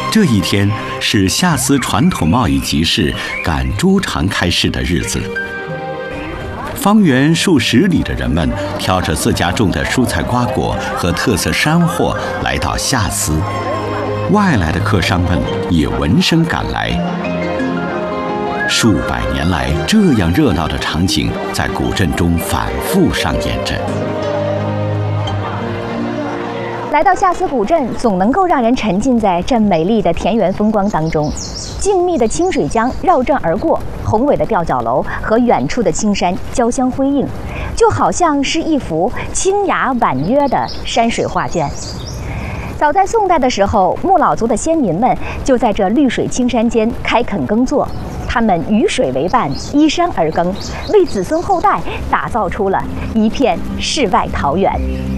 这一天是夏斯传统贸易集市赶猪场开市的日子。方圆数十里的人们挑着自家种的蔬菜瓜果和特色山货来到夏斯，外来的客商们也闻声赶来。数百年来，这样热闹的场景在古镇中反复上演着。 来到夏斯古镇，总能够让人沉浸在这美丽的田园风光当中。静谧的清水江绕镇而过，宏伟的吊脚楼和远处的青山交相辉映，就好像是一幅清雅婉约的山水画卷。早在宋代的时候，木老族的先民们就在这绿水青山间开垦耕作，他们与水为伴，依山而耕，为子孙后代打造出了一片世外桃源。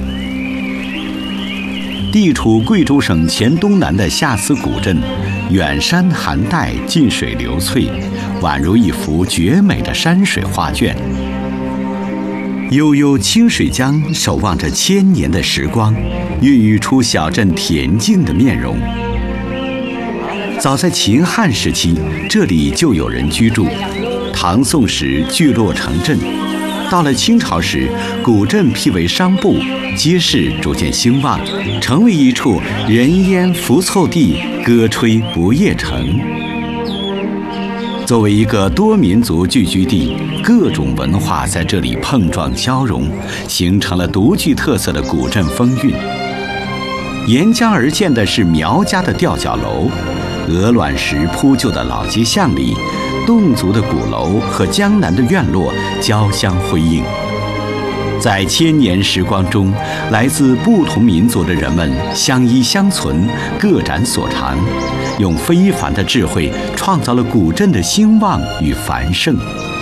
地处贵州省黔东南的夏斯古镇，远山含黛，近水流翠，宛如一幅绝美的山水画卷。悠悠清水江守望着千年的时光，孕育出小镇恬静的面容。早在秦汉时期，这里就有人居住，唐宋时聚落成镇。到了清朝时，古镇辟为商埠，街市逐渐兴旺，成为一处人烟浮凑地，歌吹不夜城。作为一个多民族聚居地，各种文化在这里碰撞交融，形成了独具特色的古镇风韵。沿江而建的是苗家的吊脚楼，鹅卵石铺就的老街巷里，侗族的鼓楼和江南的院落交相辉映。在千年时光中，来自不同民族的人们相依相存，各展所长，用非凡的智慧创造了古镇的兴旺与繁盛。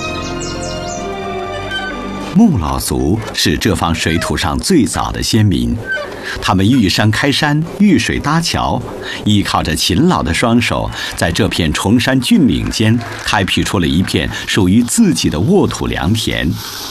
木老族是这方水土上最早的先民，他们遇山开山，遇水搭桥，依靠着勤劳的双手，在这片崇山峻岭间开辟出了一片属于自己的沃土良田。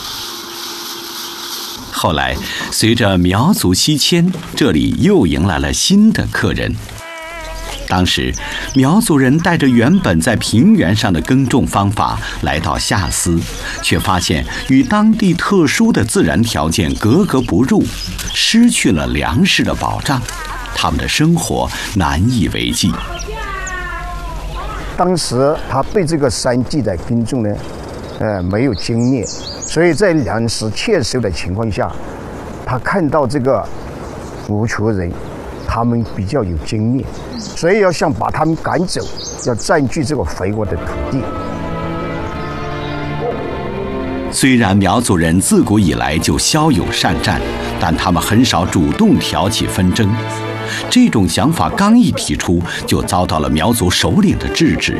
后来，随着苗族西迁，这里又迎来了新的客人。当时，苗族人带着原本在平原上的耕种方法来到夏斯，却发现与当地特殊的自然条件格格不入，失去了粮食的保障，他们的生活难以为继。 当时他对这个山地的耕种呢，没有经验，所以在粮食欠收的情况下，他看到这个吴族人，他们比较有经验，所以要想把他们赶走，要占据这个肥沃的土地。 虽然苗族人自古以来就骁勇善战，但他们很少主动挑起纷争。这种想法刚一提出，就遭到了苗族首领的制止。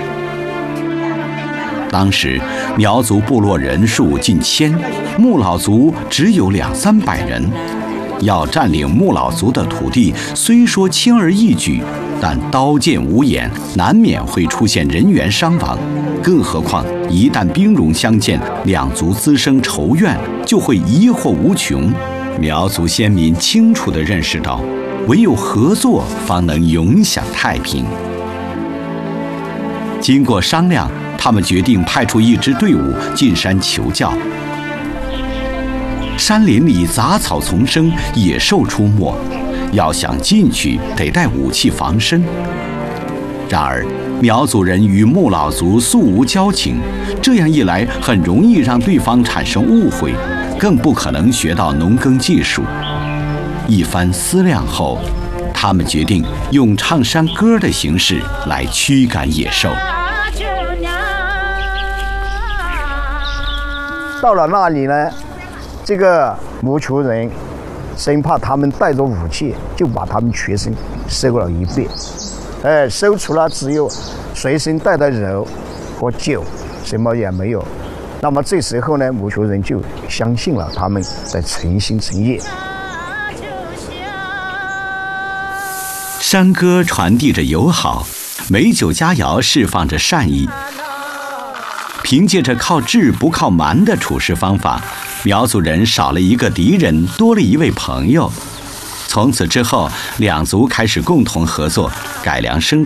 当时苗族部落人数近千，木老族只有200-300人。要占领木老族的土地，虽说轻而易举，但刀剑无眼，难免会出现人员伤亡。更何况一旦兵戎相见，两族滋生仇怨，就会疑惑无穷。苗族先民清楚地认识到，唯有合作方能永享太平。经过商量，他们决定派出一支队伍进山求教。山林里杂草丛生，野兽出没，要想进去得带武器防身。然而苗族人与木老族素无交情，这样一来很容易让对方产生误会，更不可能学到农耕技术。一番思量后，他们决定用唱山歌的形式来驱赶野兽。 到了那里呢，这个吴族人生怕他们带着武器，就把他们全身搜了一遍。搜出了只有随身带的肉和酒，什么也没有。那么这时候呢，吴族人就相信了他们在诚心诚意。 山歌传递着友好，美酒佳肴释放着善意。凭借着靠智不靠蛮的处事方法，苗族人少了一个敌人，多了一位朋友。从此之后，两族开始共同合作，改良生产。